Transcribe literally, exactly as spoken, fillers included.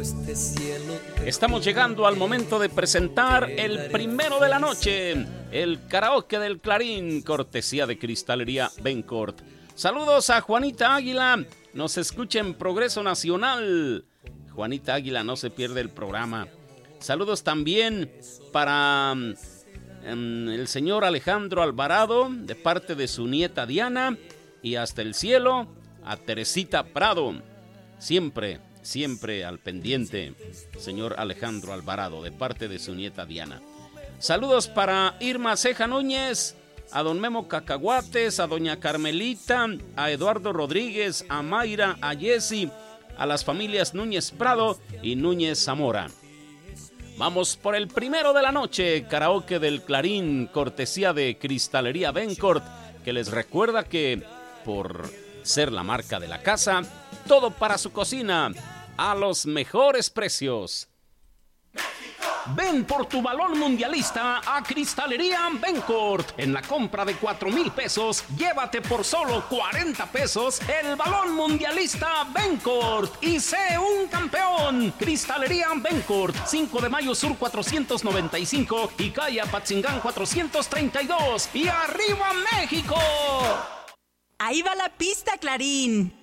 Estamos llegando al momento de presentar el primero de la noche, el karaoke del Clarín, cortesía de Cristalería Bencourt. Saludos a Juanita Águila, nos escucha en Progreso Nacional. Juanita Águila, no se pierde el programa. Saludos también para um, el señor Alejandro Alvarado, de parte de su nieta Diana, y hasta el cielo a Teresita Prado. Siempre, siempre al pendiente, señor Alejandro Alvarado, de parte de su nieta Diana. Saludos para Irma Ceja Núñez, a don Memo Cacahuates, a doña Carmelita, a Eduardo Rodríguez, a Mayra, a Jessy, a las familias Núñez Prado y Núñez Zamora. Vamos por el primero de la noche, karaoke del Clarín, cortesía de Cristalería Bencourt, que les recuerda que, por ser la marca de la casa, todo para su cocina, a los mejores precios. Ven por tu balón mundialista a Cristalería Bencourt. En la compra de cuatro mil pesos, llévate por solo cuarenta pesos el balón mundialista Bencourt y sé un campeón. Cristalería Bencourt, cinco de mayo Sur cuatrocientos noventa y cinco y calle Apatzingán cuatrocientos treinta y dos. ¡Y arriba México! Ahí va la pista, Clarín.